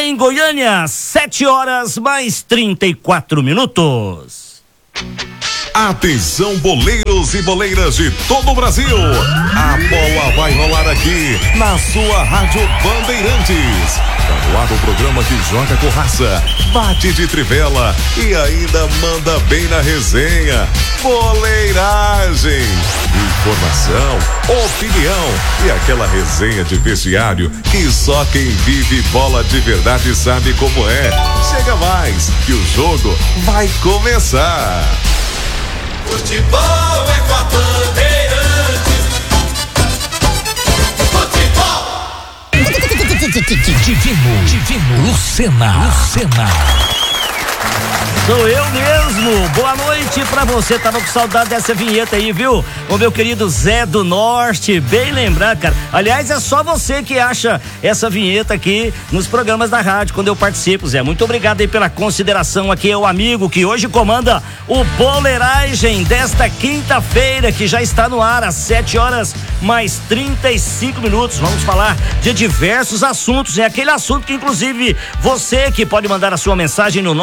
em Goiânia, 7 horas mais 34 minutos. Atenção, boleiros e boleiras de todo o Brasil. A bola vai rolar aqui na sua Rádio Bandeirantes. Tá no ar o programa que joga com raça, bate de trivela e ainda manda bem na resenha. Boleiragem. Informação, opinião e aquela resenha de vestiário que só quem vive bola de verdade sabe como é. Chega mais, que o jogo vai começar. Futebol é com a Bandeirantes. Futebol. Divino Lucena. Sou eu mesmo. Boa noite pra você. Tava com saudade dessa vinheta aí, viu? O meu querido Zé do Norte, bem lembrado, cara. Aliás, é só você que acha essa vinheta aqui nos programas da rádio, quando eu participo, Zé. Muito obrigado aí pela consideração. Aqui é o amigo que hoje comanda o Boleiragem desta quinta-feira, que já está no ar às 7 horas mais 35 minutos. Vamos falar de diversos assuntos. É aquele assunto que, inclusive, você que pode mandar a sua mensagem no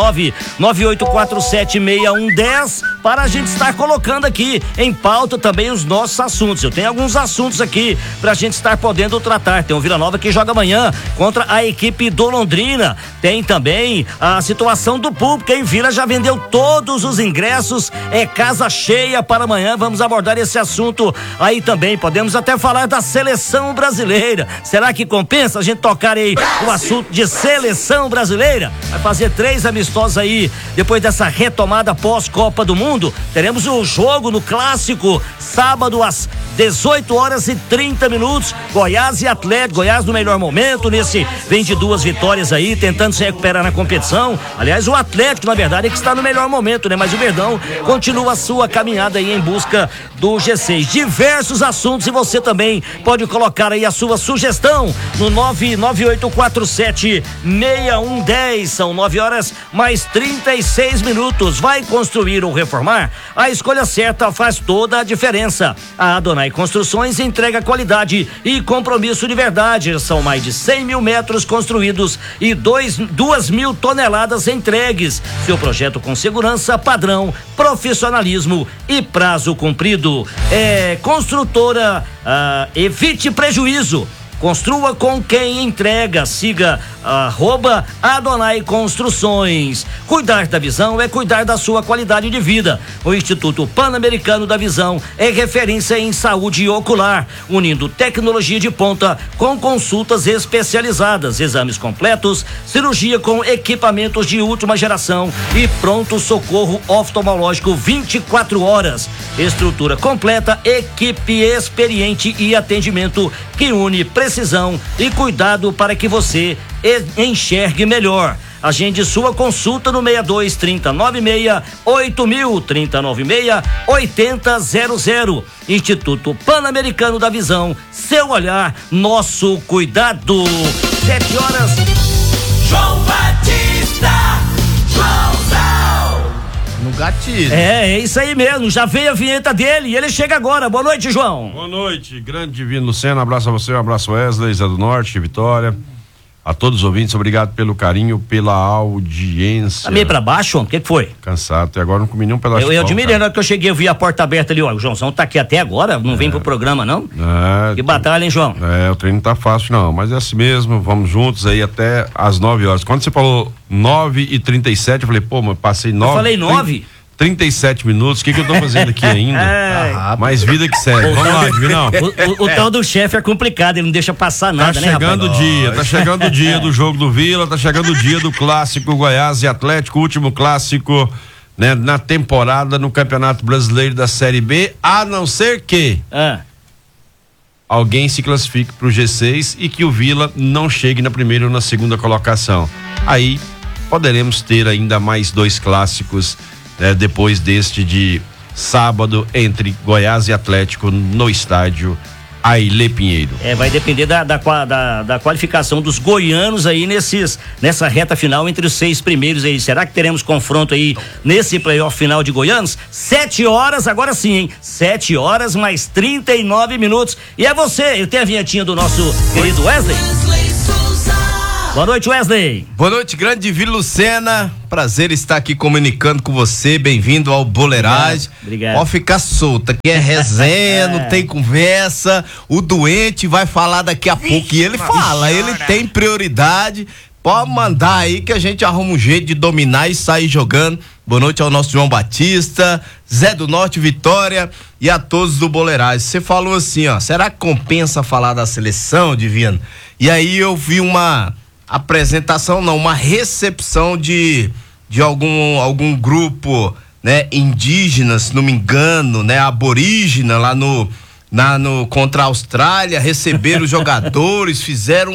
998476110 para a gente estar colocando aqui em pauta também os nossos assuntos. Eu tenho alguns assuntos aqui pra gente estar podendo tratar. Tem o Vila Nova que joga amanhã contra a equipe do Londrina. Tem também a situação do público. Em Vila já vendeu todos os ingressos, é casa cheia para amanhã. Vamos abordar esse assunto aí também. Podemos até falar da seleção brasileira. Será que compensa a gente tocar aí o assunto de seleção brasileira? Vai fazer 3 amistosos aí depois dessa retomada pós-Copa do Mundo. Teremos o jogo no Clássico sábado às 18h30. Goiás e Atlético. Goiás no melhor momento, vem de 2 vitórias aí, tentando se recuperar na competição. Aliás, o Atlético, na verdade, é que está no melhor momento, né? Mas o Verdão continua a sua caminhada aí em busca do G6. Diversos assuntos, e você também pode colocar aí a sua sugestão no 998476110. São 9 horas mais 36 minutos. Vai construir ou reformar? A escolha certa faz toda a diferença. A Adonai Construções entrega qualidade e compromisso de verdade. São mais de 100 mil metros construídos e 2.000 toneladas entregues. Seu projeto com segurança, padrão, profissionalismo e prazo cumprido. Construtora, evite prejuízo. Construa com quem entrega. Siga @Adonai Construções. Cuidar da visão é cuidar da sua qualidade de vida. O Instituto Pan-Americano da Visão é referência em saúde ocular, unindo tecnologia de ponta com consultas especializadas, exames completos, cirurgia com equipamentos de última geração e pronto socorro oftalmológico 24 horas. Estrutura completa, equipe experiente e atendimento que une precisão e cuidado para que você enxergue melhor. Agende sua consulta no 6230968000, 3096-8000. Instituto Pan-Americano da Visão, seu olhar, nosso cuidado. 7 horas. João Batista, Joãozão. No gatilho. É isso aí mesmo, já veio a vinheta dele e ele chega agora. Boa noite, João. Boa noite, grande Divino Lucena, abraço a você, um abraço Wesley, Zé do Norte, Vitória, a todos os ouvintes, obrigado pelo carinho, pela audiência. Tá meio pra baixo, João, o que foi? Cansado, até agora não comi nenhum pedaço. Eu admirei, na hora que eu cheguei, eu vi a porta aberta ali, ó, o Joãozão tá aqui até agora, não vem pro programa não? Que batalha, hein, João? O treino não tá fácil não, mas é assim mesmo, vamos juntos aí até às 9 horas. Quando você falou 9h37, eu falei, pô, mas passei 9. Eu falei 9? 37 minutos, o que eu tô fazendo aqui ainda? Mais vida que segue. Vamos lá, Divinão. O tal do chefe é complicado, ele não deixa passar nada, né, rapaz? Tá chegando o dia do jogo do Vila, tá chegando o dia do clássico Goiás e Atlético, último clássico, né, na temporada no Campeonato Brasileiro da Série B, a não ser que alguém se classifique pro G6 e que o Vila não chegue na primeira ou na segunda colocação. Aí poderemos ter ainda mais 2 clássicos depois deste de sábado entre Goiás e Atlético no estádio Ailê Pinheiro. Vai depender da qualificação dos goianos aí nessa reta final entre os 6 primeiros aí. Será que teremos confronto aí nesse playoff final de goianos? 7 horas, agora sim, hein? 7 horas mais 39 minutos. E é você, eu tenho a vinhetinha do nosso querido Wesley. Boa noite, Wesley. Boa noite, grande Vila Lucena. Prazer estar aqui comunicando com você. Bem-vindo ao Boleiragem. Obrigado. Pode ficar solta, que é resenha, não tem conversa. O doente vai falar daqui a pouco e ele fala, ele tem prioridade. Pode mandar aí que a gente arruma um jeito de dominar e sair jogando. Boa noite ao nosso João Batista, Zé do Norte, Vitória e a todos do Boleiragem. Você falou assim, ó, será que compensa falar da seleção, Divino? E aí eu vi uma apresentação, não, uma recepção de algum grupo, né, indígena, se não me engano, né, aborígena lá contra a Austrália, receberam os jogadores, fizeram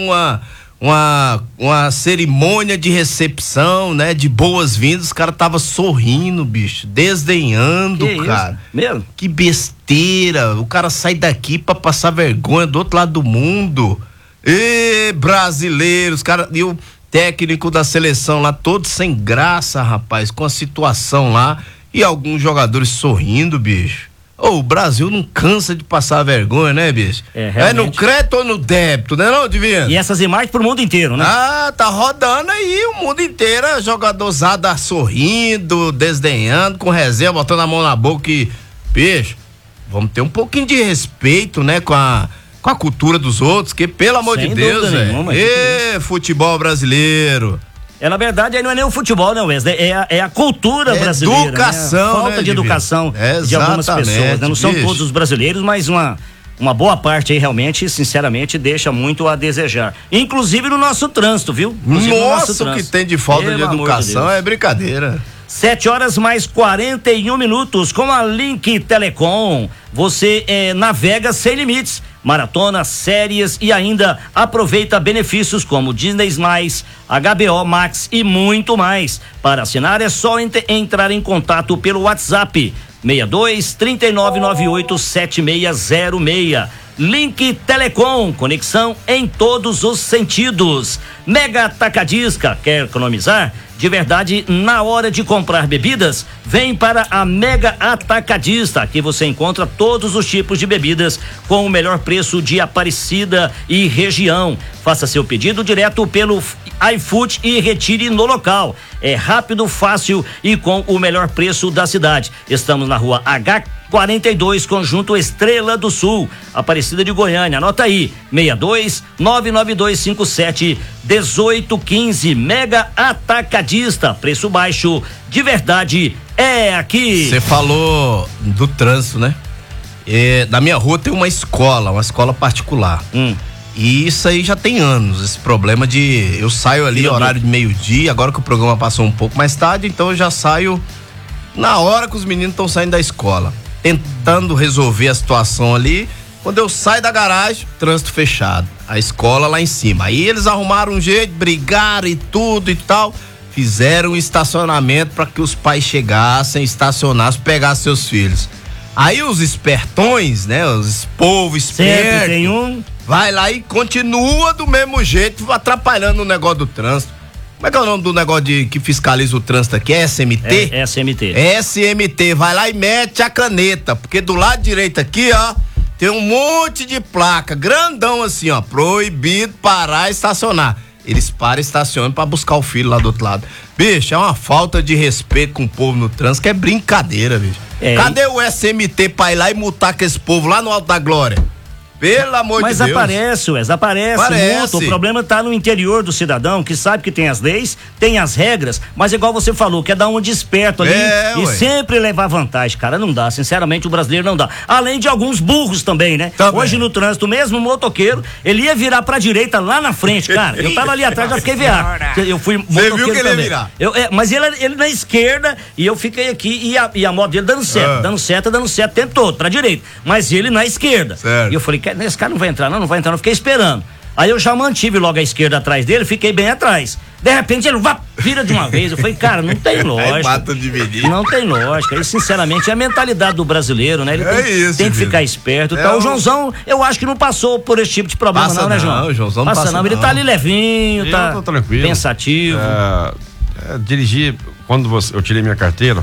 uma cerimônia de recepção, né, de boas-vindas. Os caras tava sorrindo, bicho, desdenhando, que cara. Isso? Mesmo? Que besteira, o cara sai daqui pra passar vergonha do outro lado do mundo. E brasileiros, cara, e o técnico da seleção lá, todo sem graça, rapaz, com a situação lá, e alguns jogadores sorrindo, bicho. O Brasil não cansa de passar vergonha, né, bicho? É no crédito ou no débito, né, não, Divino? E essas imagens pro mundo inteiro, né? Ah, tá rodando aí o mundo inteiro, jogadorzada sorrindo, desdenhando, com resenha, botando a mão na boca e, bicho, vamos ter um pouquinho de respeito, né, com a cultura dos outros, que pelo amor de Deus, futebol brasileiro. Na verdade, aí não é nem o futebol, né, Wesley? É a cultura brasileira. Educação, né? Falta de educação de algumas pessoas, né? Não são todos os brasileiros, mas uma boa parte aí realmente, sinceramente, deixa muito a desejar. Inclusive no nosso trânsito, viu? Nossa, o que tem de falta de educação é brincadeira. 7h mais 41 minutos com a Link Telecom. Você navega sem limites. Maratonas, séries e ainda aproveita benefícios como Disney+, HBO Max e muito mais. Para assinar é só entrar em contato pelo WhatsApp 62-3998-7606. Link Telecom, conexão em todos os sentidos. Mega Atacadista, quer economizar? De verdade, na hora de comprar bebidas, vem para a Mega Atacadista. Aqui você encontra todos os tipos de bebidas com o melhor preço de Aparecida e região. Faça seu pedido direto pelo iFood e retire no local. É rápido, fácil e com o melhor preço da cidade. Estamos na rua H42, Conjunto Estrela do Sul, Aparecida de Goiânia. Anota aí, 62-99257-1815. Mega Atacadista, preço baixo, de verdade, é aqui. Você falou do trânsito, né? Na minha rua tem uma escola particular. E isso aí já tem anos, esse problema de... Eu saio ali horário de meio-dia, agora que o programa passou um pouco mais tarde, então eu já saio na hora que os meninos estão saindo da escola, tentando resolver a situação ali. Quando eu saio da garagem, trânsito fechado, a escola lá em cima. Aí eles arrumaram um jeito, brigaram e tudo e tal, fizeram um estacionamento para que os pais chegassem, estacionassem, pegassem seus filhos. Aí os espertões, né, os povo esperto, sempre tem um... vai lá e continua do mesmo jeito, atrapalhando o negócio do trânsito. Como é que é o nome do negócio que fiscaliza o trânsito aqui? É SMT? É SMT. SMT, vai lá e mete a caneta, porque do lado direito aqui, ó, tem um monte de placa, grandão assim, ó, proibido parar e estacionar. Eles param e estacionam pra buscar o filho lá do outro lado. Bicho, é uma falta de respeito com o povo no trânsito, que é brincadeira, bicho. Cadê o SMT pra ir lá e multar com esse povo lá no Alto da Glória? Pelo amor de Deus. Mas aparece muito. O problema tá no interior do cidadão, que sabe que tem as leis, tem as regras, mas igual você falou, quer dar um desperto ali e sempre levar vantagem. Cara, não dá, sinceramente o brasileiro não dá. Além de alguns burros também, né? Hoje no trânsito mesmo, o motoqueiro, ele ia virar pra direita lá na frente, cara. Eu tava ali atrás, já fiquei veado. Eu fui motoqueiro. Você viu que ele ia virar? Mas ele na esquerda e eu fiquei aqui e a moto dele dando seta o tempo todo, pra direita. Mas ele na esquerda. Certo. E eu falei, esse cara não vai entrar, não vai entrar, eu fiquei esperando. Aí eu já mantive logo a esquerda atrás dele, fiquei bem atrás. De repente ele vira de uma vez. Eu falei, cara, não tem lógica. Não tem lógica. E sinceramente é a mentalidade do brasileiro, né? Ele tem que ficar esperto. Então o Joãozão, eu acho que não passou por esse tipo de problema, né, João? Não, o Joãozão não passa não. Ele tá ali levinho, tá tô tranquilo, pensativo. Dirigi, quando eu tirei minha carteira,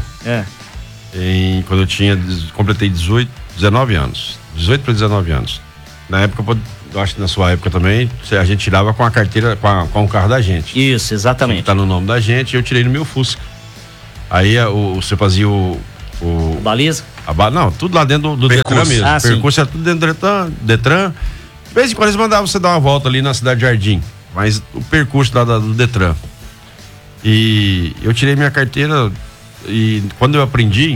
quando eu completei 19 anos. 18 para 19 anos. Na época eu acho que na sua época também, a gente tirava com a carteira, com o carro da gente. Isso, exatamente. Tá no nome da gente, eu tirei no meu Fusca. Aí você fazia o baliza? Não, tudo lá dentro do Detran mesmo. O percurso era tudo dentro do Detran. De vez em quando eles mandavam você dar uma volta ali na Cidade Jardim, mas o percurso lá do Detran. E eu tirei minha carteira e quando eu aprendi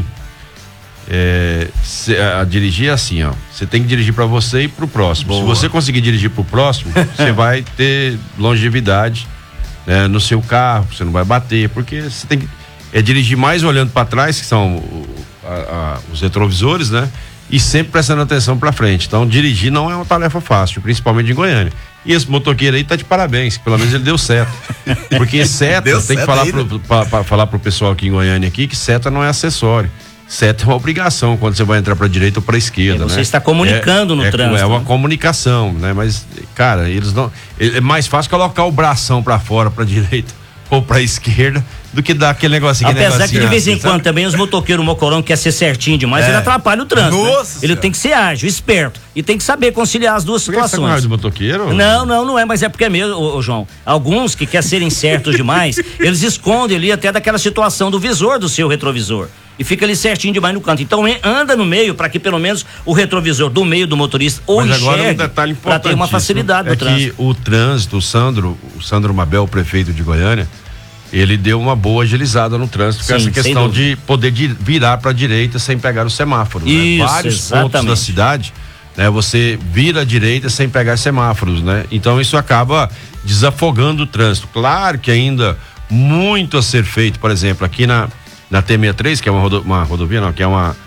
a dirigir assim, ó. Você tem que dirigir para você e pro próximo. Boa. Se você conseguir dirigir pro próximo, você vai ter longevidade, né, no seu carro, você não vai bater, porque você tem que dirigir mais olhando para trás, que são os retrovisores, né? E sempre prestando atenção para frente. Então, dirigir não é uma tarefa fácil, principalmente em Goiânia. E esse motoqueiro aí tá de parabéns, que pelo menos ele deu seta. Porque seta, tem que falar pro pessoal aqui em Goiânia aqui, que seta não é acessório. Seta é uma obrigação quando você vai entrar para direita ou para esquerda, né? Você está comunicando no trânsito. É uma comunicação, né? Mas, cara, eles não. É mais fácil colocar o bração para fora, para direita ou para esquerda, do que dar aquele negocinho. Apesar que de vez em quando também os motoqueiros mocorão quer ser certinho demais, ele atrapalha o trânsito. Nossa, né? Ele tem que ser ágil, esperto e tem que saber conciliar as duas situações. Você não é de motoqueiro? Não é, mas é porque é mesmo, ô João. Alguns que querem serem certos demais, eles escondem ali até daquela situação do visor do seu retrovisor. E fica ali certinho demais no canto. Então anda no meio para que pelo menos o retrovisor do meio do motorista enxergue para ter uma facilidade no trânsito. Que o trânsito, o Sandro Mabel, o prefeito de Goiânia, ele deu uma boa agilizada no trânsito, com essa questão de poder virar para a direita sem pegar o semáforo. Isso, né? Vários exatamente. pontos da cidade, né? Você vira à direita sem pegar semáforos, né? Então isso acaba desafogando o trânsito. Claro que ainda muito a ser feito, por exemplo, aqui na T63, que é uma rodovia, não, que é uma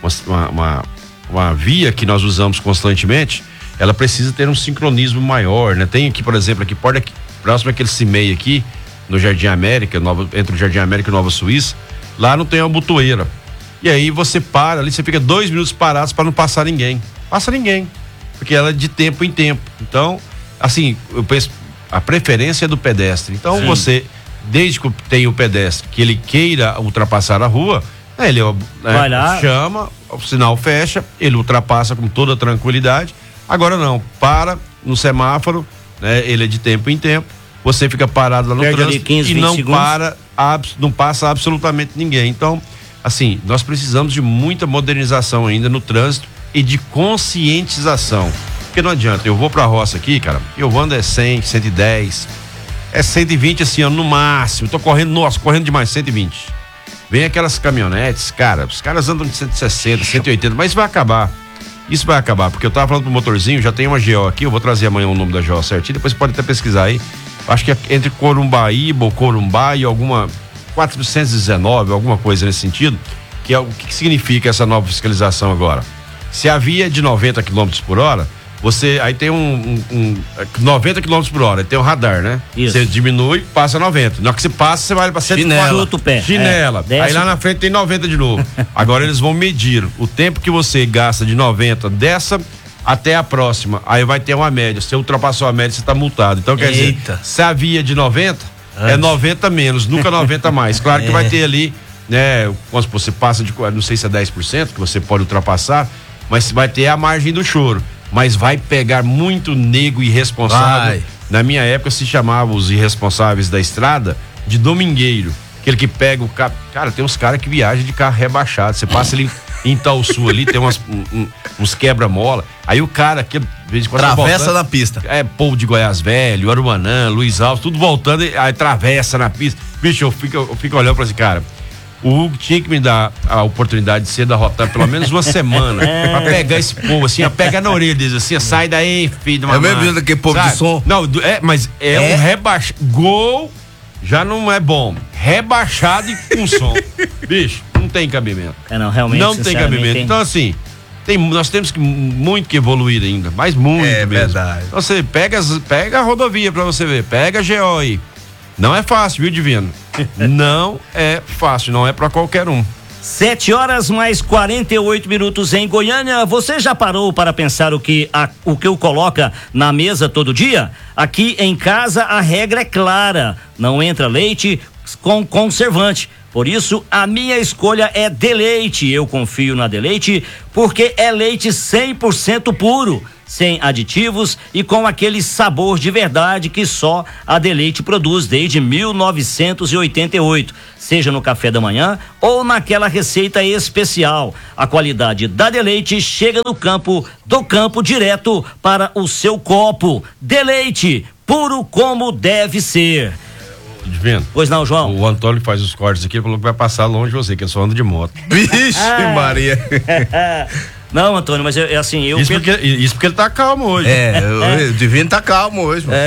via que nós usamos constantemente, ela precisa ter um sincronismo maior, né? Tem aqui, por exemplo, próximo àquele CIMEI aqui, no Jardim América, entre o Jardim América e Nova Suíça, lá não tem uma butoeira. E aí você para ali, você fica 2 minutos parados para não passar ninguém. Passa ninguém, porque ela é de tempo em tempo. Então, assim, eu penso, a preferência é do pedestre. Então você, desde que tem o pedestre, que ele queira ultrapassar a rua, ele vai lá, chama, o sinal fecha, ele ultrapassa com toda tranquilidade. Agora não, para no semáforo, né, ele é de tempo em tempo. Você fica parado lá no trânsito 15, e não segundos. não passa absolutamente ninguém. Então, assim, nós precisamos de muita modernização ainda no trânsito e de conscientização. Porque não adianta, eu vou pra roça aqui, cara, eu ando 100, 110, 120 assim, no máximo. Tô correndo demais, 120. Vem aquelas caminhonetes, cara, os caras andam de 160, 180, mas isso vai acabar. Isso vai acabar, porque eu tava falando pro motorzinho, já tem uma GO aqui, eu vou trazer amanhã o nome da GO certinho, depois pode até pesquisar aí. Acho que é entre Corumbaíba ou Corumbá e alguma 419, alguma coisa nesse sentido, que é o que significa essa nova fiscalização agora. Se a via é de 90 km por hora, você aí tem 90 km por hora, tem um radar, né? Isso. Você diminui, passa 90. Na hora que você passa, você vai para 140. Chinela. Aí lá na frente tem 90 de novo. Agora eles vão medir o tempo que você gasta de 90 dessa até a próxima. Aí vai ter uma média. Se você ultrapassou a média, você tá multado. Então quer dizer, se a via é de 90, é 90 menos, nunca 90 mais. Claro que vai ter ali, né? Quando você passa de, não sei se é 10% que você pode ultrapassar, mas vai ter a margem do choro. Mas vai pegar muito nego irresponsável. Na minha época se chamava os irresponsáveis da estrada de domingueiro. Aquele que pega o carro. Cara, tem uns caras que viajam de carro rebaixado. Você passa ali em Itaúsu ali, tem uns quebra-mola. Aí o cara que atravessa na pista. É povo de Goiás Velho, Aruanã, Luiz Alves, tudo voltando, aí atravessa na pista. Bicho, eu fico olhando pra esse cara. O Hugo tinha que me dar a oportunidade de ser da Rotan pelo menos uma semana pra pegar esse povo, assim, pega na orelha deles, assim, sai daí, filho de uma mãe. É mesmo daquele povo de som? Não, mas um rebaixado. Gol já não é bom. Rebaixado e com som. Bicho, não tem cabimento. Não, realmente. Não tem cabimento. Então, assim, nós temos muito que evoluir ainda, mas muito mesmo. Verdade. Então, você pega a rodovia pra você ver, pega a GO aí. Não é fácil, viu, Divino? Não é fácil, não é pra qualquer um. 7h mais 48 em Goiânia. Você já parou para pensar o que o coloca na mesa todo dia? Aqui em casa a regra é clara: não entra leite com conservante. Por isso, a minha escolha é Deleite. Eu confio na Deleite porque é leite 100% puro, sem aditivos e com aquele sabor de verdade que só a Deleite produz desde 1988, seja no café da manhã ou naquela receita especial. A qualidade da Deleite chega do campo direto para o seu copo. Deleite, puro como deve ser. Vendo? Pois não, João? O Antônio faz os cortes aqui, ele falou que vai passar longe de você, que é só anda de moto. Vixe, Maria. Não, Antônio, mas eu Isso porque ele tá calmo hoje. O Divino tá calmo hoje, mano.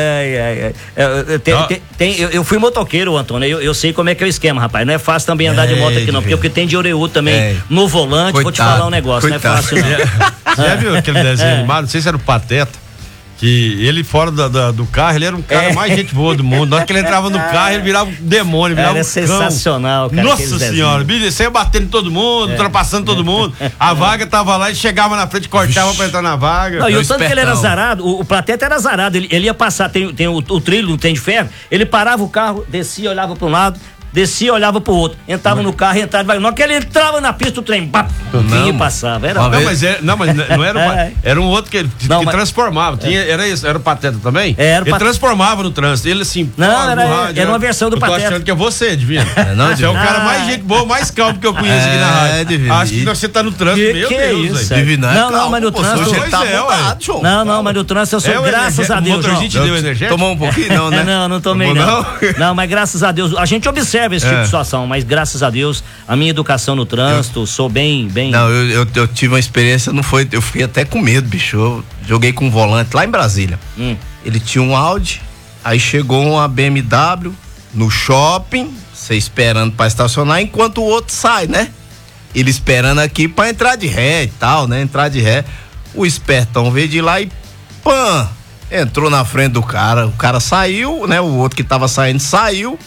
Eu fui motoqueiro, Antônio, eu sei como é que é o esquema, rapaz, não é fácil também andar de moto aqui não, porque tem de oreu também no volante, Coitado, vou te falar um negócio, coitado. não é fácil não. Já viu aquele desenho animado? Não sei se era o Pateta, que ele fora do carro, ele era um cara mais gente boa do mundo. Na hora que ele entrava no carro, ele virava um demônio, virava Era um sensacional, cão. cara. Nossa senhora, bicho, você ia batendo em todo mundo, ultrapassando todo mundo. A vaga tava lá, ele chegava na frente, cortava pra entrar na vaga. Não, e o tanto que ele era azarado, o Pateta era azarado, ele ia passar, tem o trilho, não tem de ferro, ele parava o carro, descia, olhava para um lado, descia, olhava pro outro, entrava no carro, entrava, na hora que ele entrava na pista, o trem, vinha e passava, era... Não era era um outro que transformava, era o Pateta também? Ele transformava no trânsito, ele assim... Não, era uma versão do Pateta. Eu tô achando que é você, Divino. Você é o cara mais gente boa, mais calmo que eu conheço aqui na rádio. Divino. Acho que você tá no trânsito, meu Deus. Divino, não, mas no trânsito... Hoje ele tá mudado, João. Não, mas no trânsito eu sou, graças a Deus, João. Deu energético? Tomou um pouquinho, não, né? Não tomei não. Não, mas graças a Deus, a gente observa esse tipo de situação, mas graças a Deus, a minha educação no trânsito, sou bem... Não, eu tive uma experiência, eu fiquei até com medo, bicho, eu joguei com um volante lá em Brasília, ele tinha um Audi, aí chegou uma BMW no shopping, você esperando pra estacionar, enquanto o outro sai, né? Ele esperando aqui pra entrar de ré e tal, né? Entrar de ré, o espertão veio de lá e pã, entrou na frente do cara, o cara saiu, né? O outro que tava saindo saiu.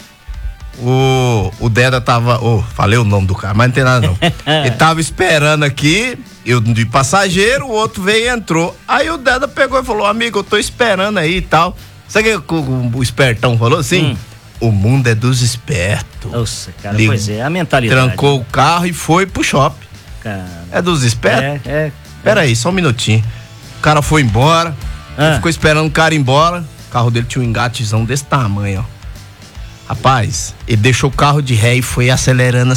O Deda tava, falei o nome do cara, mas não tem nada não. Ele tava esperando aqui, eu de passageiro, o outro veio e entrou. Aí o Deda pegou e falou: amigo, eu tô esperando aí e tal. Sabe o que o espertão falou assim? O mundo é dos espertos. Nossa, cara, pois é, a mentalidade. Trancou o carro e foi pro shopping. Cara, é dos espertos? Pera aí, só um minutinho. O cara foi embora, ele ficou esperando o cara ir embora. O carro dele tinha um engatezão desse tamanho, ó. Rapaz, ele deixou o carro de ré e foi acelerando,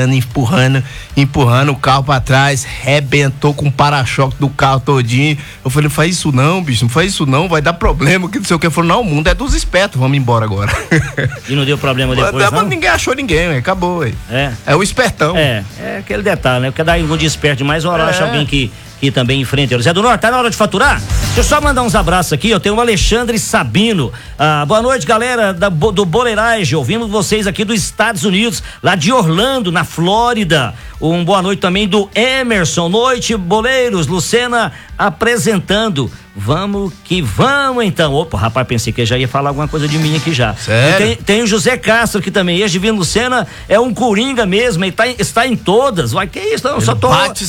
empurrando o carro pra trás, rebentou com o para-choque do carro todinho. Eu falei: não faz isso não, bicho, não faz isso não, vai dar problema, que não sei o que. Ele falou: não, o mundo é dos espertos, vamos embora agora. E não deu problema depois, não? Ninguém achou ninguém, acabou, véio. É o espertão. É aquele detalhe, né? Porque dá um de esperto demais, uma hora acha alguém que também enfrenta ele. Zé do Norte, tá na hora de faturar? Deixa eu só mandar uns abraços aqui, eu tenho o Alexandre Sabino. Boa noite, galera do Boleiragem, ouvimos vocês aqui dos Estados Unidos, lá de Orlando, na Flórida. Boa noite também do Emerson. Noite, boleiros, Lucena apresentando. Vamos que vamos, então. Opa, rapaz, pensei que já ia falar alguma coisa de mim aqui já. Sério? Tem o José Castro aqui também. Ex-Divino Lucena é um coringa mesmo, ele está em todas. Vai, que isso? Não, só tô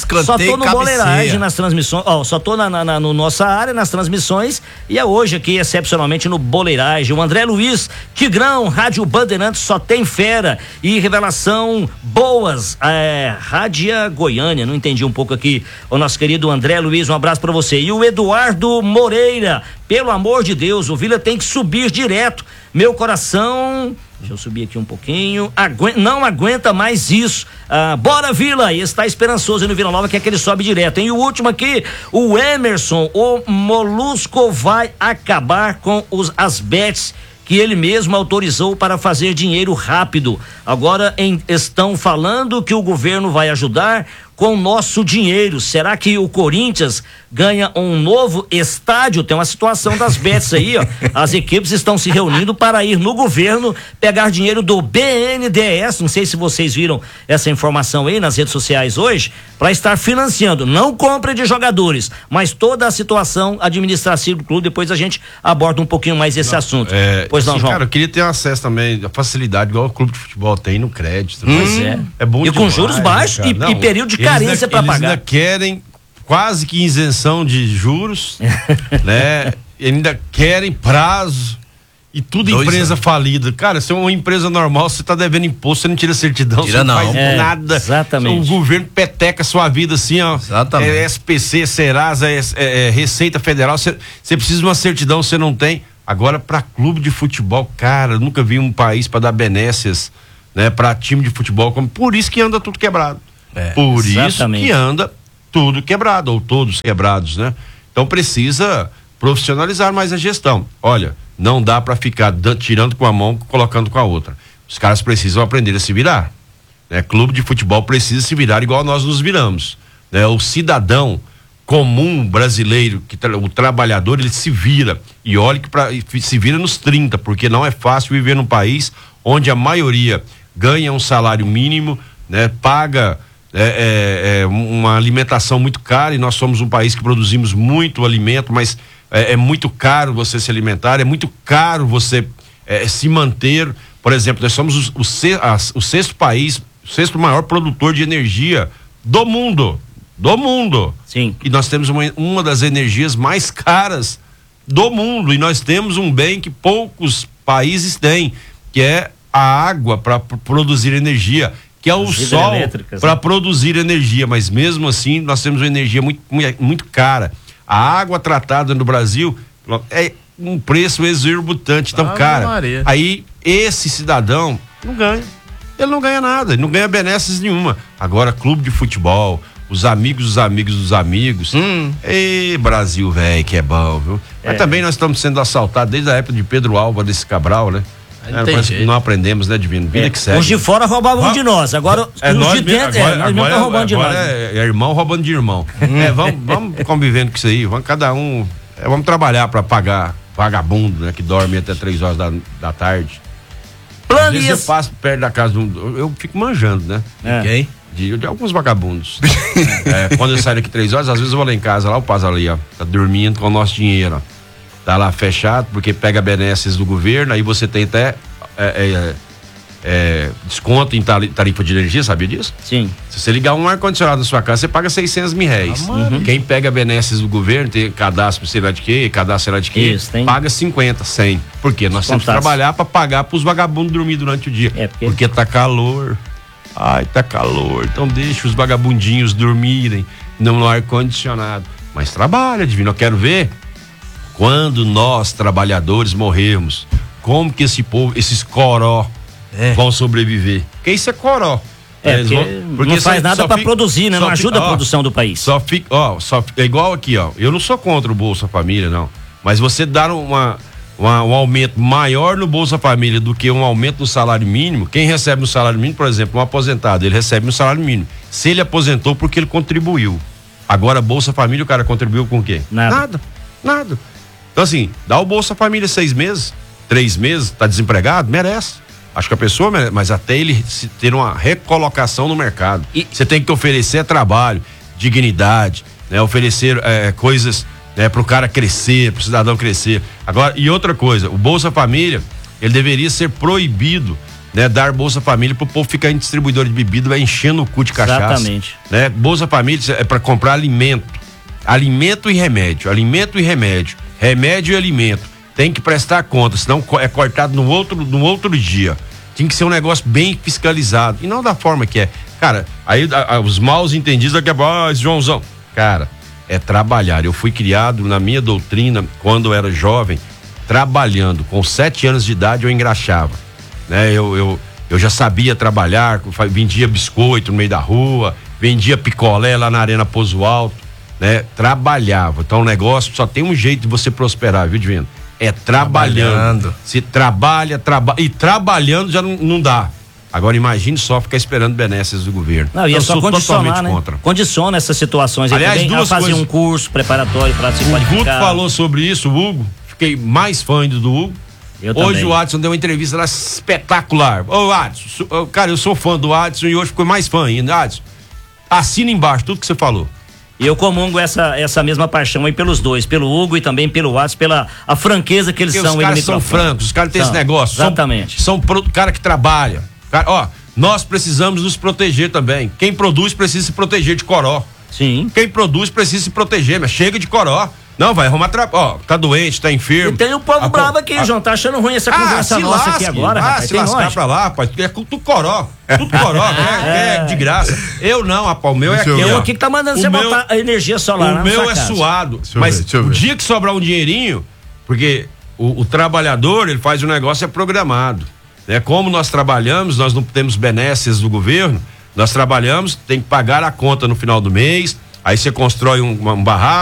no Boleiragem nas transmissões. Só tô no nossa área, nas transmissões. E é hoje aqui, excepcionalmente, no Boleiragem. O André Luiz, Tigrão, Rádio Bandeirantes, só tem fera. E revelação boas. Rádia Goiânia, não entendi um pouco aqui. O nosso querido André Luiz, um abraço pra você. E o Eduardo Moreira, pelo amor de Deus, o Vila tem que subir direto. Meu coração, deixa eu subir aqui um pouquinho, não aguenta mais isso. Bora, Vila, e está esperançoso no Vila Nova, que é que ele sobe direto, hein? E o último aqui, o Emerson, o Molusco vai acabar com as bets que ele mesmo autorizou para fazer dinheiro rápido. Agora estão falando que o governo vai ajudar com o nosso dinheiro. Será que o Corinthians ganha um novo estádio? Tem uma situação das bets aí, ó. As equipes estão se reunindo para ir no governo pegar dinheiro do BNDES. Não sei se vocês viram essa informação aí nas redes sociais hoje, para estar financiando, não compra de jogadores, mas toda a situação administrativa do clube. Depois a gente aborda um pouquinho mais esse assunto. Pois não, João? Cara, eu queria ter acesso também, a facilidade igual o clube de futebol tem no crédito. Pois é. É bom e demais, com juros baixos e período de carência para pagar. Eles ainda querem quase que isenção de juros, né? Ainda querem prazo. E tudo 2 empresa anos. falida. Cara, se é uma empresa normal, você tá devendo imposto, você não tira certidão, Tira você não não. faz nada. Exatamente. O governo peteca a sua vida assim, ó. Exatamente. SPC, Serasa, Receita Federal, você precisa de uma certidão, você não tem. Agora, pra clube de futebol, cara, eu nunca vi um país pra dar benécias, né, pra time de futebol, por isso que anda tudo quebrado. Por exatamente. isso que anda tudo quebrado, ou todos quebrados, né? Então precisa profissionalizar mais a gestão. Olha, não dá para ficar tirando com a mão, colocando com a outra. Os caras precisam aprender a se virar, né? Clube de futebol precisa se virar igual nós nos viramos, né? O cidadão comum brasileiro, o trabalhador, ele se vira, e olha que se vira nos 30, porque não é fácil viver num país onde a maioria ganha um salário mínimo, né? Paga uma alimentação muito cara, e nós somos um país que produzimos muito alimento, mas é muito caro você se alimentar, é muito caro você se manter. Por exemplo, nós somos o sexto país, o sexto maior produtor de energia do mundo. Sim. E nós temos uma das energias mais caras do mundo, e nós temos um bem que poucos países têm, que é a água para produzir energia, que é o sol para produzir energia, mas mesmo assim nós temos uma energia muito, muito cara. A água tratada no Brasil é um preço exorbitante, tão cara. Maria. Aí esse cidadão não ganha, ele não ganha nada, ele não ganha benesses nenhuma. Agora, clube de futebol, os amigos dos amigos dos amigos, Brasil, velho, que é bom, viu? Mas também nós estamos sendo assaltados desde a época de Pedro Álvares Cabral, né? Parece que não aprendemos, né, Divino? Vida que segue. Os de fora roubavam de nós, agora os de dentro, nós mesmo estamos roubando de nós. É irmão roubando de irmão. Vamos convivendo com isso aí, vamos cada um, vamos trabalhar para pagar vagabundo, né, que dorme até 3 horas da tarde. Às vezes eu passo perto da casa eu fico manjando, né? Quem? De alguns vagabundos. Quando eu saio daqui 3 horas, às vezes eu vou lá em casa, lá o Paz ali, ó, tá dormindo com o nosso dinheiro, ó. Tá lá fechado, porque pega benesses do governo, aí você tem até desconto em tarifa de energia, sabia disso? Sim. Se você ligar um ar-condicionado na sua casa, você paga 600 mil reais. Quem pega benesses do governo, tem cadastro sei lá de quê, paga 50, 100. Por quê? Nós temos que trabalhar para pagar pros vagabundos dormir durante o dia. Porque tá calor. Ai, tá calor. Então deixa os vagabundinhos dormirem no ar-condicionado. Mas trabalha, Divino, eu quero ver quando nós, trabalhadores, morrermos, como que esse povo, esses coró, vão sobreviver. Porque isso é coró. Porque não faz nada para produzir, né? Não ajuda a produção do país. É igual aqui, ó. Eu não sou contra o Bolsa Família, não. Mas você dar um aumento maior no Bolsa Família do que um aumento no salário mínimo, quem recebe no salário mínimo, por exemplo, um aposentado, ele recebe no salário mínimo. Se ele aposentou, porque ele contribuiu. Agora, Bolsa Família, o cara contribuiu com o quê? Nada. Então, assim, dá o Bolsa Família 6 meses, 3 meses, tá desempregado, merece. Acho que a pessoa merece, mas até ele ter uma recolocação no mercado. Você tem que oferecer trabalho, dignidade, né? Oferecer coisas, né, pro cara crescer, pro cidadão crescer. Agora, e outra coisa, o Bolsa Família, ele deveria ser proibido, né, dar Bolsa Família pro povo ficar em distribuidor de bebida, vai enchendo o cu de cachaça. Exatamente. Né? Bolsa Família é para comprar alimento e remédio, remédio e alimento. Tem que prestar conta, senão é cortado no outro dia. Tem que ser um negócio bem fiscalizado e não da forma que é. Cara, aí os maus entendidos daqui a pouco, Joãozão, cara, é trabalhar. Eu fui criado na minha doutrina quando eu era jovem, trabalhando. Com 7 anos de idade eu engraxava, né? Eu já sabia trabalhar, vendia biscoito no meio da rua, vendia picolé lá na Arena Pouso Alto, né? Trabalhava. Então o negócio só tem um jeito de você prosperar, viu, Divino? É trabalhando. Se trabalha e trabalhando já não dá. Agora imagine só ficar esperando benesses do governo. Não, e é só condicionar, né? Contra. Condiciona essas situações. Aliás, duas fazer coisas. Um curso preparatório para se qualificar. O Guto falou sobre isso, o Hugo. Fiquei mais fã ainda do Hugo. Hoje também. O Adson deu uma entrevista lá espetacular. Ô, Adson, cara, eu sou fã do Adson e hoje ficou mais fã ainda. Adson, assina embaixo tudo que você falou. E eu comungo essa mesma paixão aí pelos dois, pelo Hugo e também pelo Adson, pela a franqueza que eles são. Os caras são francos, os caras têm esse negócio. Exatamente. São cara que trabalha. Cara, nós precisamos nos proteger também. Quem produz precisa se proteger de coró. Sim. Quem produz precisa se proteger, mas chega de coró. Não, vai arrumar ó, tá doente, tá enfermo. E tem o povo bravo aqui, João, tá achando ruim essa conversa nossa aqui agora, rapaz. Se lascar pra lá, rapaz, é tudo coró, é de graça. Eu não, rapaz, o meu é aqui, ó. Aqui que tá mandando você botar a energia solar. O meu é suado, mas o dia que sobrar um dinheirinho, porque o trabalhador, ele faz um negócio programado, né? Como nós trabalhamos, nós não temos benesses do governo, nós trabalhamos, tem que pagar a conta no final do mês, aí você constrói um barraco,